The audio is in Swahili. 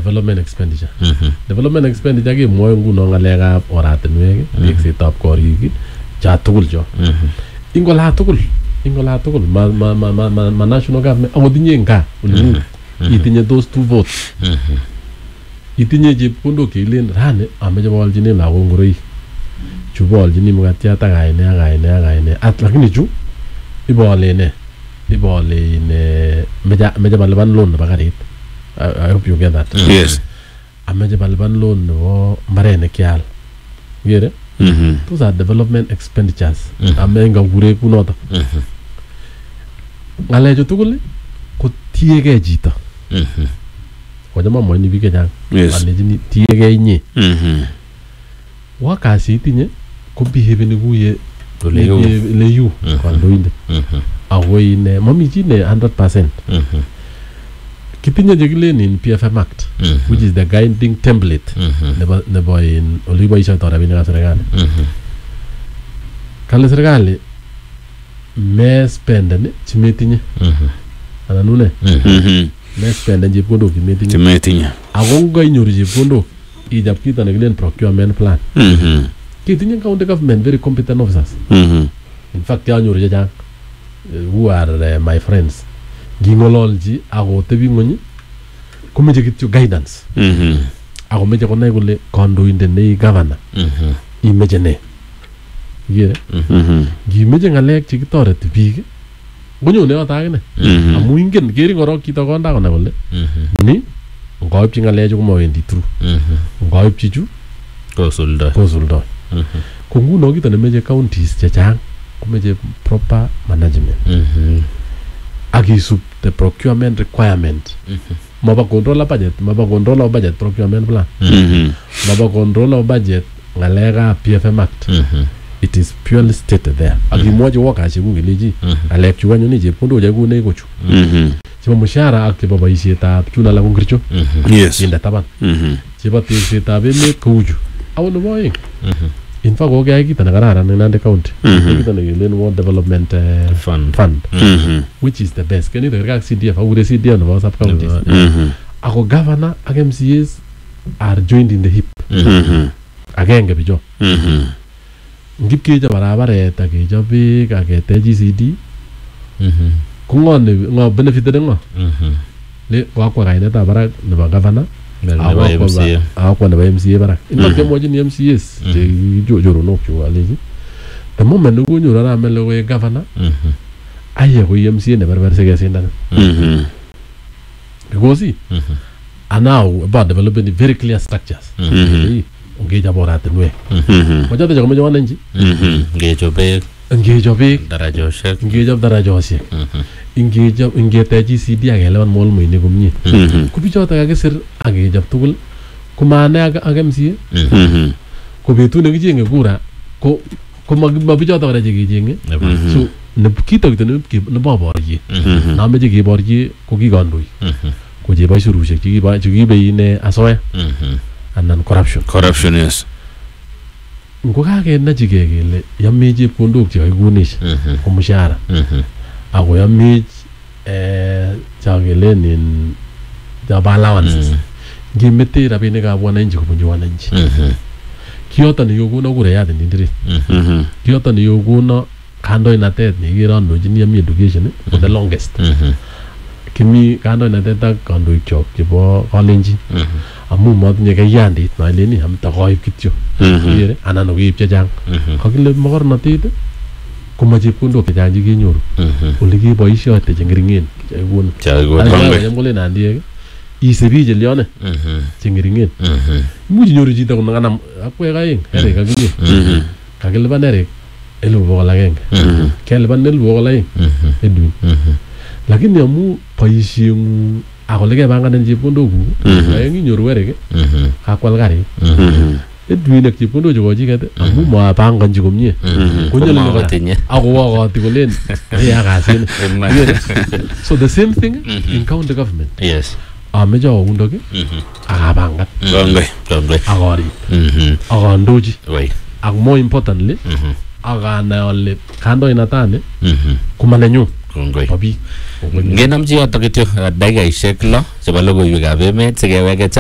development expenditure. Development expenditure kemwoe nguno ng'alekab oratinwek, teksetab korik, cha tugul cho. Ingola tugul ma national government akotinye nga ole itinye those two votes. Itinye chepkondok cheilen rani ameche boolchine lagok ngoroik. Chu boolchini mkatiat ak aine. At lakini chu iboole meche balipan loan nebo karit. I hope you get that. Yes. Ameche balipan loan nebo mbaret nekial. Gere? Those are development expenditures. Amenga kure kunoto. Ngalechu tugul ko tiegei chito. Wajama moini biik chechang. Alejini tiegei inye. Wakasi itinye ko behave ni kuye le yu kandoindet. Ako ine mami chi ne 100%. Kitinye chekilenin PFM Act, which is the guiding template nebo in oliboishoito rabinikab serikali. Kale serikali me spenden chimetinye. Anan une? Me spenden chepkondok chimetinye. Ako ngainyoru chepkondok ichap kito nekilen procurement plan. Kitinye county government very competent officers. In fact, yanyoru chechang who are my friends. Ngingololji ako tebi ngony komeche kityo guidance. Ako meche konai kole kandoindet ne governor. Imeche ne. Yere. Ngimeche ngalek chekitoreti biik ngonyone yoto akine. Amu ingen keri korok chito konda konai kole ni ngoipchi ngalechu komawendi through. Ngoipchi chu kosuldoi. Ko nguno kito nemeche counties chechang komeche proper management. Akisup the procurement requirement. Maba control budget procurement plan. Maba control budget ngalega PFM Act. It is purely stated there. Akimwaje wakashi kungeleji alek chuganyo ni chepkondo jagu ne kochu. Chiba mushara ak chiba boisietab chuna la kongricho. Yes. Inda taban. Chiba teksetab emet kouchu. Awon boying. In fact, okay, kita nakararan in Nandi County. Kita nakilin World Development Fund, which is the best. Kani the CDF, I would CDF no sub counties. Ako governor, ak MCAs are joined in the hip. Again, kebijo. Ngip keja barabara ta keja big agete GCD. Kungon ngo benefit dengo. Le kwa kaine ta bara ne governor. Ako na MCA bara. In fact, mo jini MCAs joro no kyo aleji. The moment no kunyo rara melo we governor. Aye ko MCA ne bara sege sinda. Because and now about developing very clear structures. Engage about that way. Moja ta jago wananchi. Engage big. Darajoshek. Engage of darajoshek. Engage GCD agelewan mol muine gumni. Kupicho ta kagesir engage of tugul kumane aga MCA. Ko betu ne gijenge kura ko mabicho ta gara jenge. So ne kito kito ne baborji. Na meje ge borji ko gi gandoi. Ko je baisuru shek gi be ine asoya. And then corruption, yes. Ngoka ke na jige gele yameje pondok je igunish ko mushara. Ako yamej chagele nin allowance. Ngimete rabinik ab wananchi kubunji wananchi. Kiyota ni yoguna kure ya ndindiri. Kiyota ni yoguna kando inatet ni giran no jini yami education for the longest. Kimi kando inatet kando ichok jibo kalenji. Amu matinye kayandit na leni am ta koib kityo. Yere anan no giip chechang. Kakile makornatet komache pundok chechang kenyoru. Ole ki boisiote chengeringen chaigun. Yamgole nandie isebi je lione. Chengeringen. Muji nyoru chito kuna kanam akwe kaeng ere kakile. Kakile banere elo bola geng. Kele banel bola eng. Edwin. Lakini amu boisiengu akolege banganen chepkondoku ayengi nyoru wereke akwal garit Edwin ak chepkondo jo jikete amu ma banganji komie konyole ngotinye akowakoti kolen ya kasin. So the same thing in county government. Yes. Ameja undoke akabangat akori akandoji ak more importantly akana ole kandoinatane kumanenyu Papi. Ngenamchi yoto kityo dakikaishek 6 chebo logoiwekab emet sikeweke